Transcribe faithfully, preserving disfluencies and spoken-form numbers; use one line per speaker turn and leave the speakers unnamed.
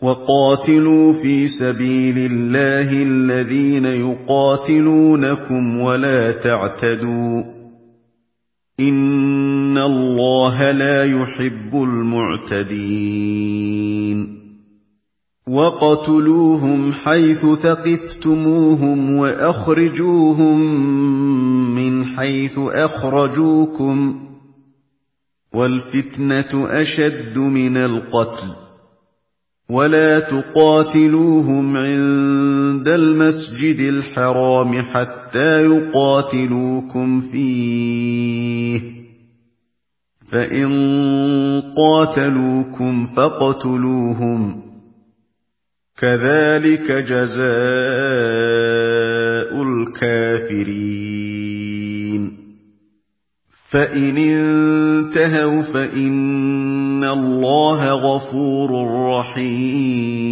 وَقَاتِلُوا فِي سَبِيلِ اللَّهِ الَّذِينَ يُقَاتِلُونَكُمْ وَلَا تَعْتَدُوا ۚ إِنَّ اللَّهَ لَا يُحِبُّ الْمُعْتَدِينَ وَاقْتُلُوهُمْ حَيْثُ ثَقِفْتُمُوهُمْ وَأَخْرِجُوهُم مِّنْ حَيْثُ أَخْرَجُوكُمْ ۚ وَالْفِتْنَةُ أَشَدُّ مِنَ الْقَتْلِ ۚ وَلَا تُقَاتِلُوهُمْ عِندَ الْمَسْجِدِ الْحَرَامِ حَتَّىٰ يُقَاتِلُوكُمْ فِيهِ ۖ فَإِن قَاتَلُوكُمْ فَاقْتُلُوهُمْ ۗ كَذَٰلِكَ جَزَاءُ الْكَافِرِينَ فَإِنِ انتَهَوْا فَإِنَّ اللَّهَ غَفُورٌ رَّحِيمٌ